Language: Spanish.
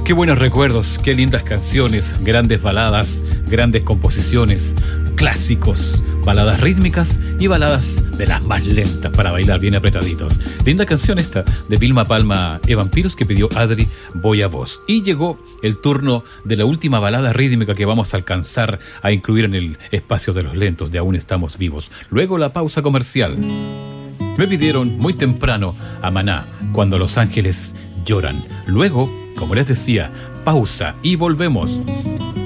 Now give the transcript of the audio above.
Qué buenos recuerdos, qué lindas canciones, grandes baladas, grandes composiciones, clásicos, baladas rítmicas y baladas de las más lentas para bailar bien apretaditos. Linda canción esta de Vilma Palma e Vampiros que pidió Adri Voy a Vos. Y llegó el turno de la última balada rítmica que vamos a alcanzar a incluir en el espacio de los lentos de Aún Estamos Vivos. Luego la pausa comercial. Me pidieron muy temprano a Maná, Cuando los ángeles lloran. Luego, como les decía, pausa y volvemos.